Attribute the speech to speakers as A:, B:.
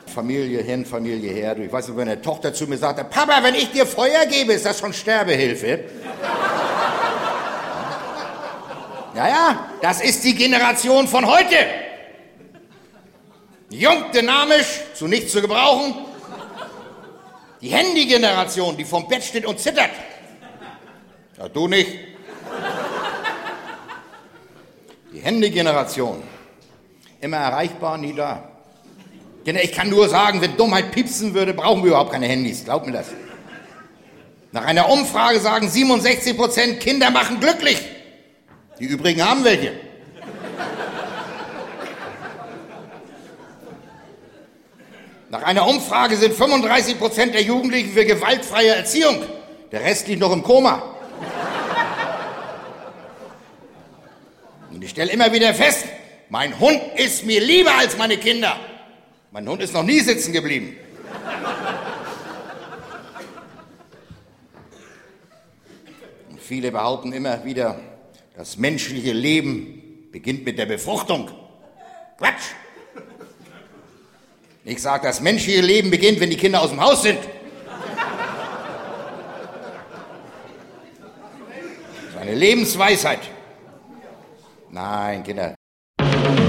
A: Familie hin, Familie her. Ich weiß nicht, wenn eine Tochter zu mir sagte, Papa, wenn ich dir Feuer gebe, ist das schon Sterbehilfe? Ja, das ist die Generation von heute. Jung, dynamisch, zu nichts zu gebrauchen. Die Handy-Generation, die vom Bett steht und zittert. Ja, du nicht. Die Handy-Generation. Immer erreichbar, nie da. Denn ich kann nur sagen, wenn Dummheit piepsen würde, brauchen wir überhaupt keine Handys. Glaub mir das. Nach einer Umfrage sagen 67% Kinder machen glücklich. Die übrigen haben welche. Nach einer Umfrage sind 35% der Jugendlichen für gewaltfreie Erziehung. Der Rest liegt noch im Koma. Und ich stelle immer wieder fest, mein Hund ist mir lieber als meine Kinder. Mein Hund ist noch nie sitzen geblieben. Und viele behaupten immer wieder, das menschliche Leben beginnt mit der Befruchtung. Quatsch! Ich sage, das menschliche Leben beginnt, wenn die Kinder aus dem Haus sind. Das ist eine Lebensweisheit. Nein, Kinder,